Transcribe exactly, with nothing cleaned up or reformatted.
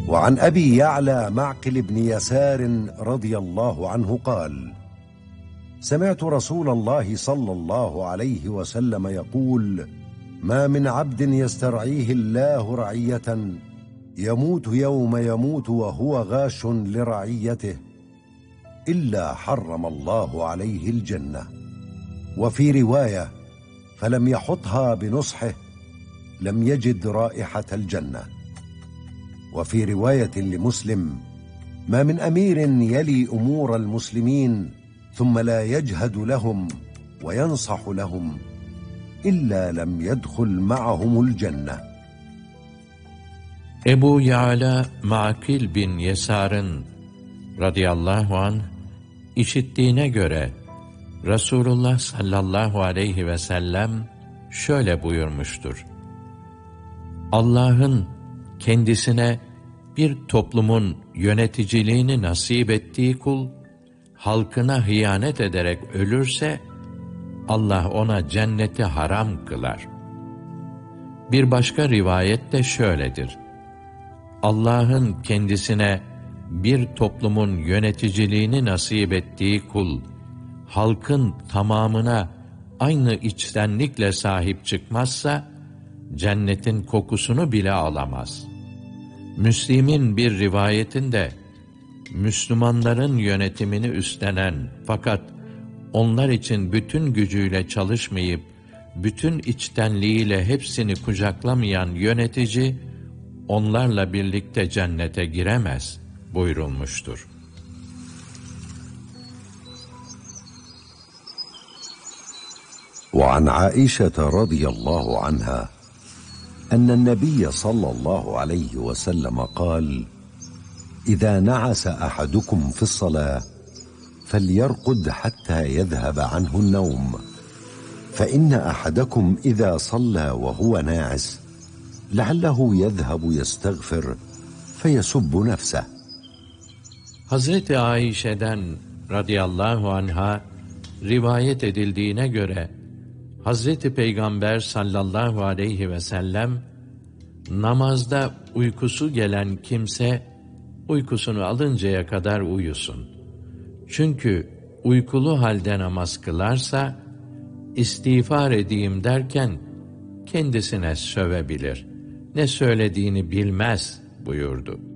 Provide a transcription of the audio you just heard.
وعن أبي يعلى معقل بن يسار رضي الله عنه قال: سمعت رسول الله صلى الله عليه وسلم يقول: ما من عبد يسترعيه الله رعية يموت يوم يموت وهو غاش لرعيته إلا حرم الله عليه الجنة. وفي رواية: فلم يحطها بنصحه لم يجد رائحة الجنة. وفي رواية لمسلم: ما من أمير يلي أمور المسلمين ثم لا يجهد لهم وينصح لهم إلا لم يدخل معهم الجنة. Ebu Ya'la Makil bin Yesar'ın radıyallahu anh işittiğine göre Resulullah sallallahu aleyhi ve sellem şöyle buyurmuştur: Allah'ın kendisine bir toplumun yöneticiliğini nasip ettiği kul, halkına hıyanet ederek ölürse, Allah ona cenneti haram kılar. Bir başka rivayet de şöyledir: Allah'ın kendisine bir toplumun yöneticiliğini nasip ettiği kul, halkın tamamına aynı içtenlikle sahip çıkmazsa, cennetin kokusunu bile alamaz. Müslim'in bir rivayetinde, Müslümanların yönetimini üstlenen fakat onlar için bütün gücüyle çalışmayıp, bütün içtenliğiyle hepsini kucaklamayan yönetici, onlarla birlikte cennete giremez buyurulmuştur. وعن عائشة رضي الله عنها أن النبي صلى الله عليه وسلم قال: إذا نعس أحدكم في الصلاة فليرقد حتى يذهب عنه النوم، فإن أحدكم إذا صلى وهو ناعس لعله يذهب يستغفر فيسب نفسه. Hazreti Ayşe'den radıyallahu anha rivayet edildiğine göre Hazreti Peygamber sallallahu aleyhi ve sellem, namazda uykusu gelen kimse uykusunu alıncaya kadar uyusun. Çünkü uykulu halde namaz kılarsa, istiğfar edeyim derken kendisine sövebilir. Ne söylediğini bilmez buyurdu.